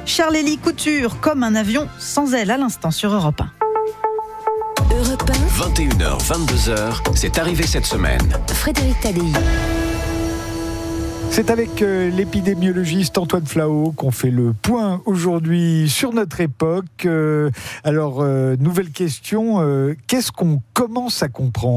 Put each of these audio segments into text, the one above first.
Charlélie Couture, comme un avion sans aile, à l'instant sur Europe 1. Europe 1. 21h, 22h, c'est arrivé cette semaine. Frédéric Tadei. C'est avec l'épidémiologiste Antoine Flahault qu'on fait le point aujourd'hui sur notre époque. Alors, nouvelle question, qu'est-ce qu'on commence à comprendre ?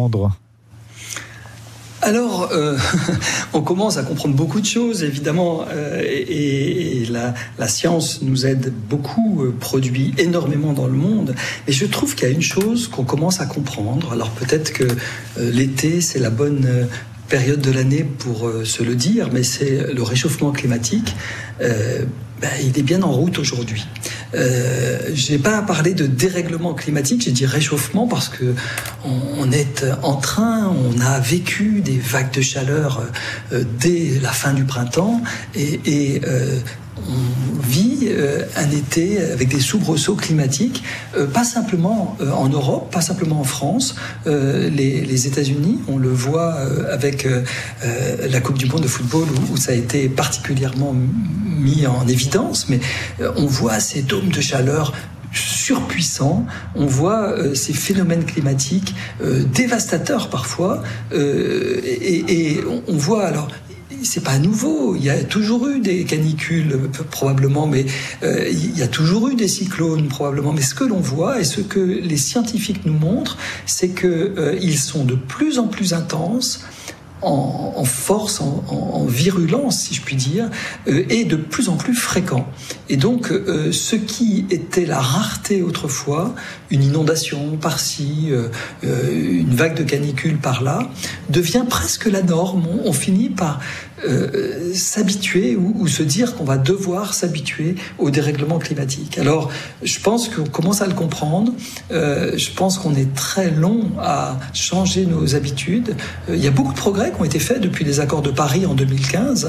Alors, on commence à comprendre beaucoup de choses, évidemment, et la science nous aide beaucoup, produit énormément dans le monde. Mais je trouve qu'il y a une chose qu'on commence à comprendre. Alors peut-être que l'été, c'est la bonne période de l'année pour se le dire, mais c'est le réchauffement climatique. Il est bien en route aujourd'hui. Je n'ai pas parlé de dérèglement climatique, j'ai dit réchauffement parce que on est en train, on a vécu des vagues de chaleur dès la fin du printemps et on vit un été avec des soubresauts climatiques, pas simplement en Europe, pas simplement en France. Les États-Unis, on le voit avec la Coupe du Monde de football où ça a été particulièrement mis en évidence, mais on voit ces dômes de chaleur surpuissants, on voit ces phénomènes climatiques dévastateurs parfois, et on voit alors. C'est pas nouveau, il y a toujours eu des canicules probablement, mais il y a toujours eu des cyclones probablement. Mais ce que l'on voit et ce que les scientifiques nous montrent, c'est que ils sont de plus en plus intenses, en force, en virulence, si je puis dire, et de plus en plus fréquent. Et donc, ce qui était la rareté autrefois, une inondation par-ci, une vague de canicule par-là, devient presque la norme. On finit par s'habituer ou se dire qu'on va devoir s'habituer au dérèglement climatique. Alors, je pense qu'on commence à le comprendre. Je pense qu'on est très long à changer nos habitudes. Il y a beaucoup de progrès qui ont été faits depuis les accords de Paris en 2015.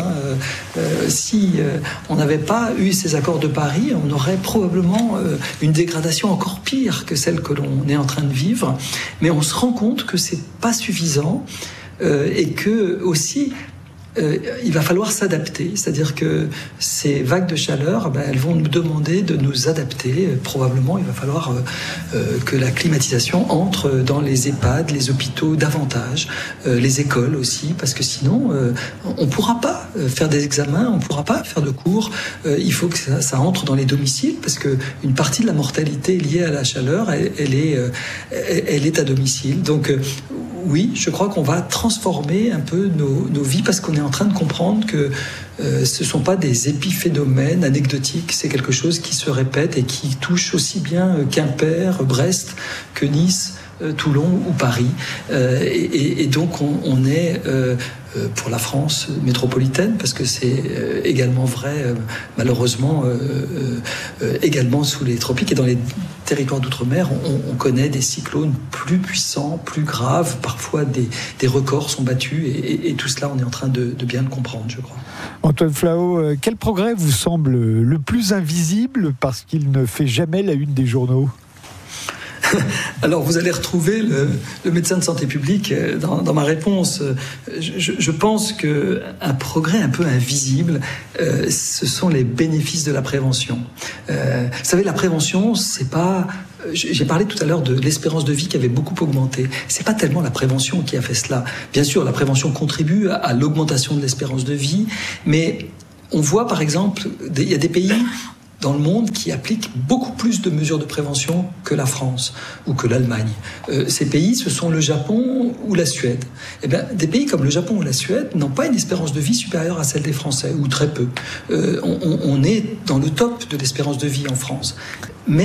Si on n'avait pas eu ces accords de Paris, on aurait probablement une dégradation encore pire que celle que l'on est en train de vivre. Mais on se rend compte que c'est pas suffisant et que aussi il va falloir s'adapter, c'est-à-dire que ces vagues de chaleur, elles vont nous demander de nous adapter. Probablement, il va falloir que la climatisation entre dans les EHPAD, les hôpitaux davantage, les écoles aussi, parce que sinon, on ne pourra pas faire des examens, on ne pourra pas faire de cours. Il faut que ça entre dans les domiciles, parce qu'une partie de la mortalité liée à la chaleur, elle est à domicile. Donc, oui, je crois qu'on va transformer un peu nos vies parce qu'on est en train de comprendre que ce ne sont pas des épiphénomènes anecdotiques, c'est quelque chose qui se répète et qui touche aussi bien Quimper, Brest que Nice, Toulon ou Paris. Et donc on est pour la France métropolitaine, parce que c'est également vrai, malheureusement, également sous les tropiques et dans les territoires d'outre-mer, on connaît des cyclones plus puissants, plus graves, parfois des records sont battus, et tout cela, on est en train de bien le comprendre, je crois. Antoine Flahault, quel progrès vous semble le plus invisible parce qu'il ne fait jamais la une des journaux ? Alors, vous allez retrouver le médecin de santé publique dans ma réponse. Je pense qu'un progrès un peu invisible, ce sont les bénéfices de la prévention. Vous savez, la prévention, c'est pas... J'ai parlé tout à l'heure de l'espérance de vie qui avait beaucoup augmenté. C'est pas tellement la prévention qui a fait cela. Bien sûr, la prévention contribue à l'augmentation de l'espérance de vie, mais on voit, par exemple, il y a des pays dans le monde qui appliquent beaucoup plus de mesures de prévention que la France ou que l'Allemagne. Ces pays, ce sont le Japon ou la Suède. Eh bien, des pays comme le Japon ou la Suède n'ont pas une espérance de vie supérieure à celle des Français, ou très peu. On est dans le top de l'espérance de vie en France. Mais